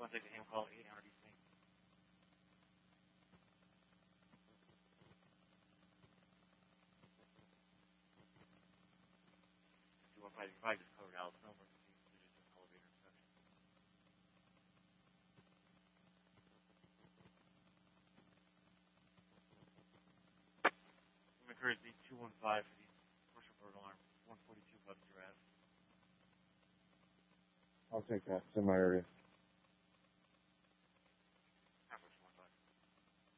want to take a ham call 800 East Main. 215, you probably just covered Alice. No emergency. There's just an elevator inspection. McCurry, the 215 for the commercial burglar alarm. 142 Webster Ave. I'll take that. It's in my area.